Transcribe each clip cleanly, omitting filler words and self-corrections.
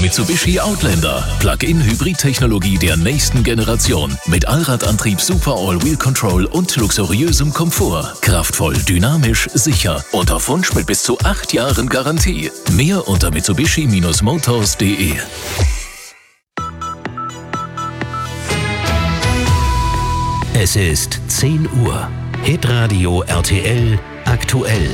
Mitsubishi Outlander. Plug-in-Hybrid-Technologie der nächsten Generation. Mit Allradantrieb, Super All-Wheel Control und luxuriösem Komfort. Kraftvoll, dynamisch, sicher. Und auf Wunsch mit bis zu 8 Jahren Garantie. Mehr unter Mitsubishi-Motors.de. Es ist 10 Uhr. Hitradio RTL aktuell.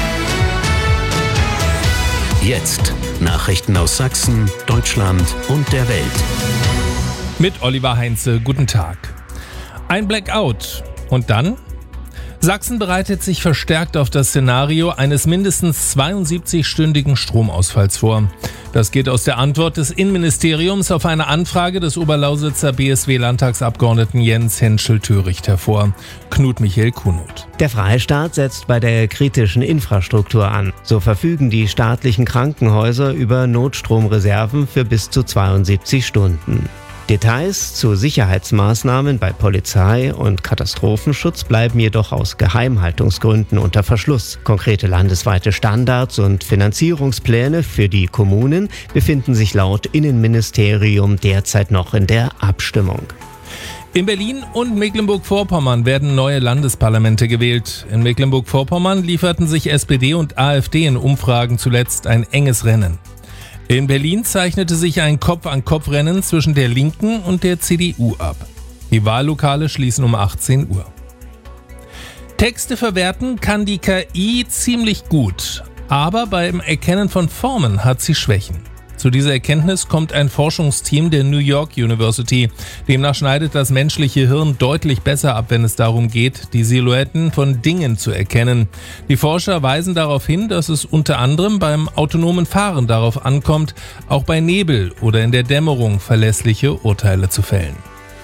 Jetzt Nachrichten aus Sachsen, Deutschland und der Welt. Mit Oliver Heinze, guten Tag. Ein Blackout. Und dann? Sachsen bereitet sich verstärkt auf das Szenario eines mindestens 72-stündigen Stromausfalls vor. Das geht aus der Antwort des Innenministeriums auf eine Anfrage des Oberlausitzer BSW-Landtagsabgeordneten Jens Henschel-Töricht hervor. Knut Michael Kunut. Der Freistaat setzt bei der kritischen Infrastruktur an. So verfügen die staatlichen Krankenhäuser über Notstromreserven für bis zu 72 Stunden. Details zu Sicherheitsmaßnahmen bei Polizei und Katastrophenschutz bleiben jedoch aus Geheimhaltungsgründen unter Verschluss. Konkrete landesweite Standards und Finanzierungspläne für die Kommunen befinden sich laut Innenministerium derzeit noch in der Abstimmung. In Berlin und Mecklenburg-Vorpommern werden neue Landesparlamente gewählt. In Mecklenburg-Vorpommern lieferten sich SPD und AfD in Umfragen zuletzt ein enges Rennen. In Berlin zeichnete sich ein Kopf-an-Kopf-Rennen zwischen der Linken und der CDU ab. Die Wahllokale schließen um 18 Uhr. Texte verwerten kann die KI ziemlich gut, aber beim Erkennen von Formen hat sie Schwächen. Zu dieser Erkenntnis kommt ein Forschungsteam der New York University. Demnach schneidet das menschliche Hirn deutlich besser ab, wenn es darum geht, die Silhouetten von Dingen zu erkennen. Die Forscher weisen darauf hin, dass es unter anderem beim autonomen Fahren darauf ankommt, auch bei Nebel oder in der Dämmerung verlässliche Urteile zu fällen.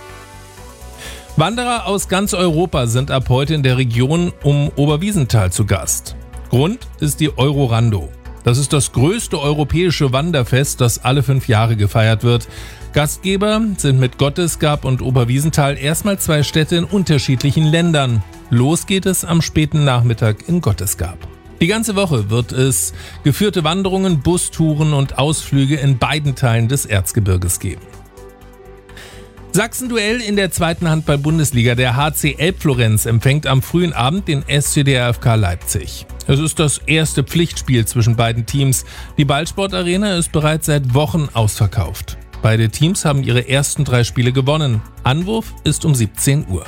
Wanderer aus ganz Europa sind ab heute in der Region um Oberwiesenthal zu Gast. Grund ist die Eurorando. Das ist das größte europäische Wanderfest, das alle 5 Jahre gefeiert wird. Gastgeber sind mit Gottesgab und Oberwiesenthal erstmal 2 Städte in unterschiedlichen Ländern. Los geht es am späten Nachmittag in Gottesgab. Die ganze Woche wird es geführte Wanderungen, Bustouren und Ausflüge in beiden Teilen des Erzgebirges geben. Sachsen-Duell in der 2. Handball-Bundesliga. Der HC Elbflorenz empfängt am frühen Abend den SC DRFK Leipzig. Es ist das erste Pflichtspiel zwischen beiden Teams. Die Ballsport-Arena ist bereits seit Wochen ausverkauft. Beide Teams haben ihre ersten 3 Spiele gewonnen. Anwurf ist um 17 Uhr.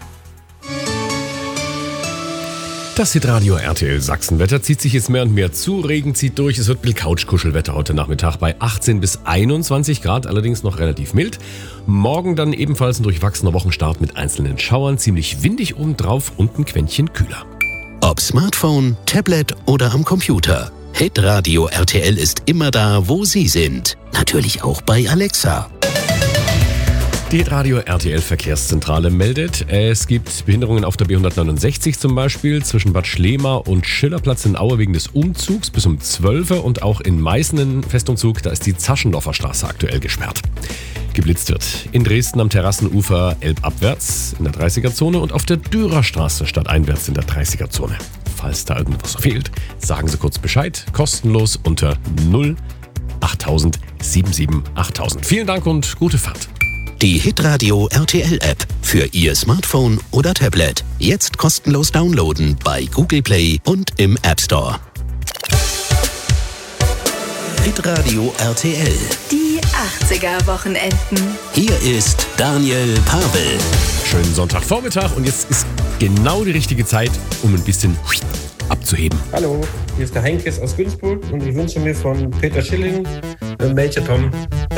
Das Hitradio RTL Sachsenwetter zieht sich jetzt mehr und mehr zu. Regen zieht durch. Es wird ein Couch-Kuschelwetter heute Nachmittag bei 18 bis 21 Grad, allerdings noch relativ mild. Morgen dann ebenfalls ein durchwachsener Wochenstart mit einzelnen Schauern, ziemlich windig obendrauf und ein Quäntchen kühler. Ob Smartphone, Tablet oder am Computer. Hitradio RTL ist immer da, wo Sie sind. Natürlich auch bei Alexa. Die Radio RTL Verkehrszentrale meldet, es gibt Behinderungen auf der B169 zum Beispiel zwischen Bad Schlema und Schillerplatz in Aue wegen des Umzugs bis um 12 Uhr und auch in Meißen in Festumzug, da ist die Zaschendorfer Straße aktuell gesperrt. Geblitzt wird in Dresden am Terrassenufer elbabwärts in der 30er-Zone und auf der Dürerstraße stadteinwärts in der 30er-Zone. Falls da irgendwas fehlt, sagen Sie kurz Bescheid, kostenlos unter 08000 77 8000. Vielen Dank und gute Fahrt. Die Hitradio RTL App für Ihr Smartphone oder Tablet. Jetzt kostenlos downloaden bei Google Play und im App Store. Hitradio RTL. Die 80er-Wochenenden. Hier ist Daniel Pavel. Schönen Sonntagvormittag und jetzt ist genau die richtige Zeit, um ein bisschen abzuheben. Hallo, hier ist der Heinkes aus Günzburg und ich wünsche mir von Peter Schilling Major Tom